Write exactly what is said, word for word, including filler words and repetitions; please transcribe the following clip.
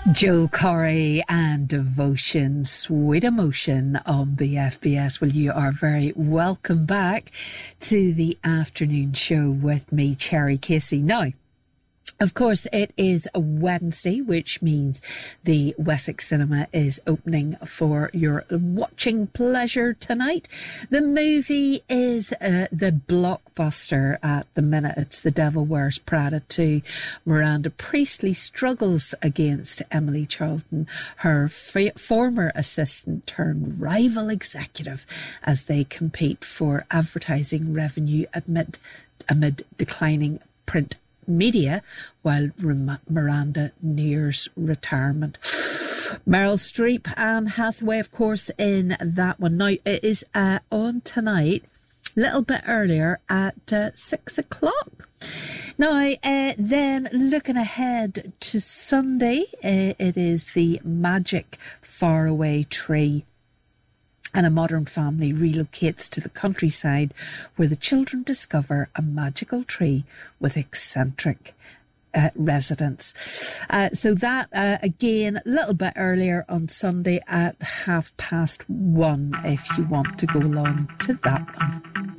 Joel Corey and Devotion, Sweet Emotion on B F B S. Well, you are very welcome back to the afternoon show with me, Cherry Casey. Now, of course, it is a Wednesday, which means the Wessex Cinema is opening for your watching pleasure tonight. The movie is uh, the blockbuster at the minute. It's The Devil Wears Prada two. Miranda Priestley struggles against Emily Charlton, her f- former assistant turned rival executive, as they compete for advertising revenue amid, amid declining print media, while Miranda nears retirement. Meryl Streep, Anne Hathaway, of course, in that one. Now, it is uh, on tonight, a little bit earlier, at uh, six o'clock. Now, uh, then, looking ahead to Sunday, uh, it is the Magic Faraway Tree. And a modern family relocates to the countryside where the children discover a magical tree with eccentric uh, residents. Uh, so that, uh, again, a little bit earlier on Sunday at half past one, if you want to go along to that one.